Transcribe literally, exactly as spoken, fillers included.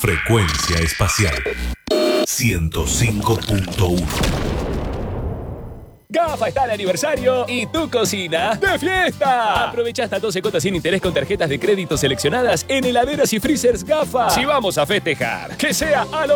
Frecuencia espacial ciento cinco punto uno. GAFA está de aniversario y tu cocina de fiesta. Aprovecha hasta doce cuotas sin interés con tarjetas de crédito seleccionadas en heladeras y freezers GAFA. Si vamos a festejar, que sea a lo